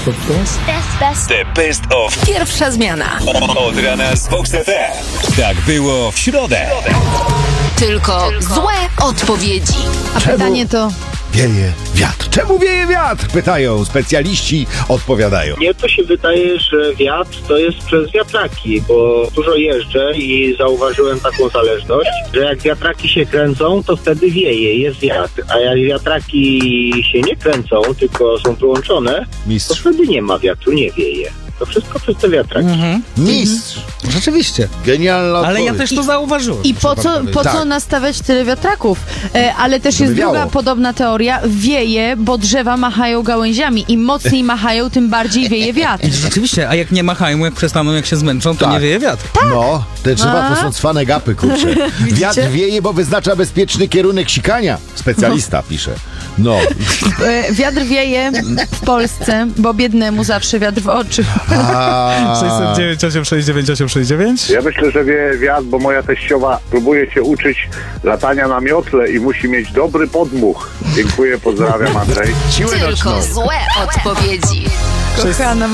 The best of Pierwsza zmiana. od rana z Vox FM. Tak było w środę. Tylko złe odpowiedzi. A pytanie to... Wieje wiatr. Czemu wieje wiatr? Pytają specjaliści, odpowiadają. Mnie to się wydaje, że wiatr to jest przez wiatraki, bo dużo jeżdżę i zauważyłem taką zależność, że jak wiatraki się kręcą, to wtedy wieje, jest wiatr, a jak wiatraki się nie kręcą, tylko są wyłączone, to Mistrz. wtedy nie ma wiatru, nie wieje. To wszystko przez te wiatraki. Mistrz. Rzeczywiście. Genialna Ale ja odpowiedź. też to zauważyłem. I po co Tak. nastawiać tyle wiatraków? Ale też Żeby jest druga wiało. podobna teoria. Wieje, bo drzewa machają gałęziami. Im mocniej machają, tym bardziej wieje wiatr. I rzeczywiście, a jak nie machają, jak przestaną, jak się zmęczą, to Tak. nie wieje wiatr. No, te drzewa to są cwane gapy, kurczę. Wiatr wieje, bo wyznacza bezpieczny kierunek sikania. Specjalista pisze. No. Wiatr wieje w Polsce, bo biednemu zawsze wiatr w oczy. 609 869 869. Ja myślę, że wie wiatr, bo moja teściowa próbuje się uczyć latania na miotle i musi mieć dobry podmuch. Dziękuję, pozdrawiam, Andrzej. Siłę Tylko nocną. złe odpowiedzi. Kochana